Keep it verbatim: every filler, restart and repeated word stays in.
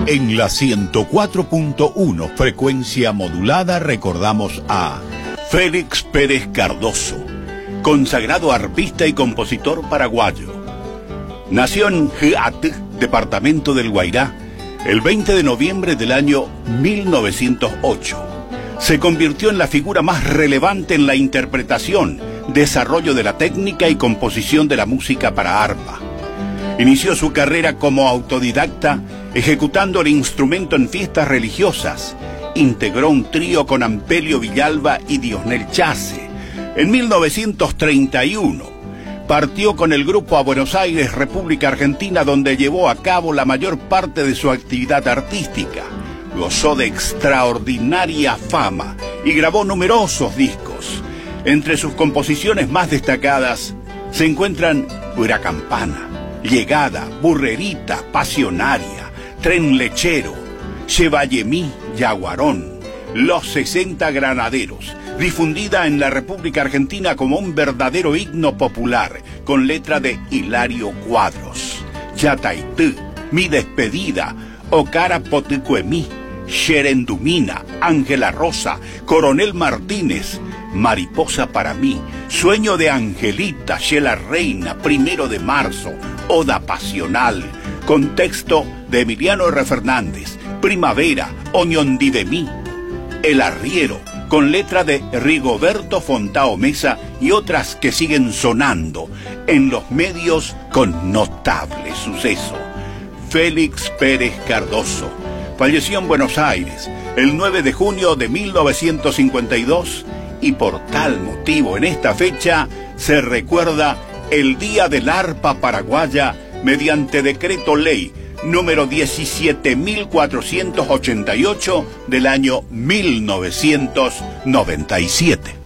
En la ciento cuatro punto uno frecuencia modulada recordamos a Félix Pérez Cardoso, consagrado arpista y compositor paraguayo. Nació en Huaté, departamento del Guairá, el veinte de noviembre del año mil novecientos ocho. Se convirtió en la figura más relevante en la interpretación, desarrollo de la técnica y composición de la música para arpa. Inició su carrera como autodidacta, ejecutando el instrumento en fiestas religiosas. Integró un trío con Ampelio Villalba y Diosnel Chase. En mil novecientos treinta y uno partió con el grupo a Buenos Aires, República Argentina, donde llevó a cabo la mayor parte de su actividad artística. Gozó de extraordinaria fama y grabó numerosos discos. Entre sus composiciones más destacadas se encuentran Huracampana, Llegada, Burrerita, Pasionaria, Tren Lechero, Chevallemí, Yaguarón, Los sesenta Granaderos, difundida en la República Argentina como un verdadero himno popular, con letra de Hilario Cuadros, Yataitú, Mi Despedida, Ocara Poticuemí, Xerendumina, Ángela Rosa, Coronel Martínez, Mariposa para mí, Sueño de Angelita, Shela Reina, Primero de Marzo, Oda Pasional, con texto de Emiliano R. Fernández, Primavera, Oñondivemí, El Arriero, con letra de Rigoberto Fontao Mesa y otras que siguen sonando en los medios con notable suceso. Félix Pérez Cardoso falleció en Buenos Aires el nueve de junio de mil novecientos cincuenta y dos y por tal motivo en esta fecha se recuerda el Día del Arpa Paraguaya mediante decreto ley número diecisiete mil cuatrocientos ochenta y ocho del año mil novecientos noventa y siete.